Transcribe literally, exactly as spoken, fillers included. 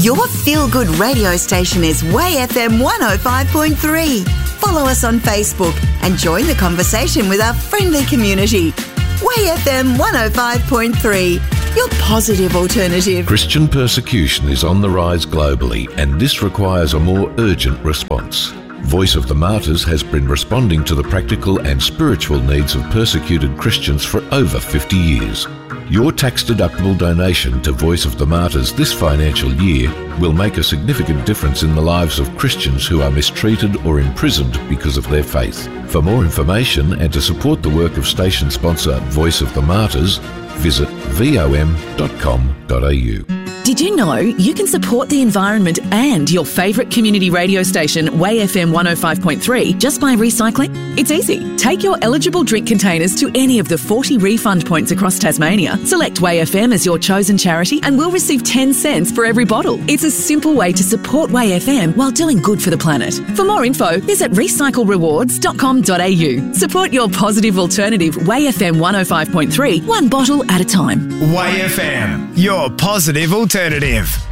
Your feel-good radio station is Way F M one oh five point three. Follow us on Facebook and join the conversation with our friendly community. Way F M one oh five point three, your positive alternative. Christian persecution is on the rise globally, and this requires a more urgent response. Voice of the Martyrs has been responding to the practical and spiritual needs of persecuted Christians for over fifty years. Your tax-deductible donation to Voice of the Martyrs this financial year will make a significant difference in the lives of Christians who are mistreated or imprisoned because of their faith. For more information and to support the work of station sponsor Voice of the Martyrs, visit vom dot com dot a u. Did you know you can support the environment and your favourite community radio station, Way F M one oh five point three, just by recycling? It's easy. Take your eligible drink containers to any of the forty refund points across Tasmania, select Way F M as your chosen charity, and we'll receive ten cents for every bottle. It's a simple way to support Way F M while doing good for the planet. For more info, visit recycle rewards dot com dot a u. Support your positive alternative, Way F M one oh five point three, one bottle at a time. Way F M, your positive alternative.